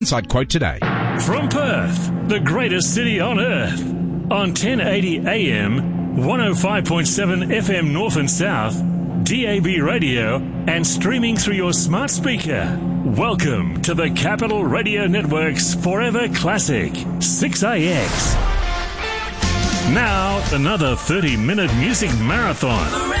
Inside quote today. From Perth, the greatest city on earth, on 1080 AM, 105.7 FM North and South, DAB radio, and streaming through your smart speaker. Welcome to the Capital Radio Network's Forever Classic, 6AX. Now, another 30-minute music marathon.